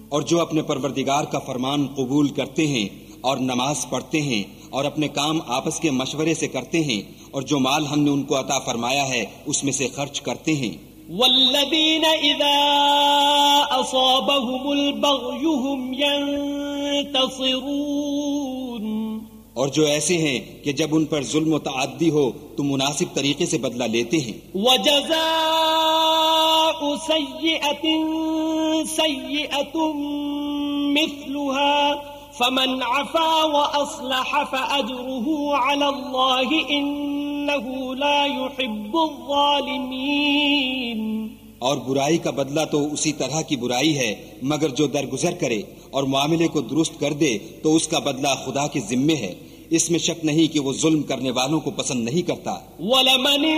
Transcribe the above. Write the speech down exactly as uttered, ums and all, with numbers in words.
और जो अपने परवरदिगार का फरमान कबूल करते हैं और नमाज पढ़ते हैं और अपने काम आपस के मशवरे से करते हैं और जो माल हमने उनको अता फरमाया है उसमें से खर्च करते हैं। वल्लज़ीन इज़ा असाबहुमुल बग़यु हुम यंतसिरून, और जो ऐसे हैं कि जब उन पर जुल्म व तअद्दी हो तो मुनासिब तरीके से बदला लेते हैं। वजज़ाउ सय्यअतिन सय्यअतुन मिस्लुहा फमन अफ़ा व अस्लह फ़अज्रुहु अलल्लाहि इन्नहु ला युहिब्बुज़ ज़ालिमीन। और बुराई का बदला तो उसी तरह की बुराई है, मगर जो दरगुजर करे और मामले को दुरुस्त कर दे तो उसका बदला खुदा के जिम्मे है। इसमें शक नहीं कि वो जुल्म करने वालों को पसंद नहीं करता।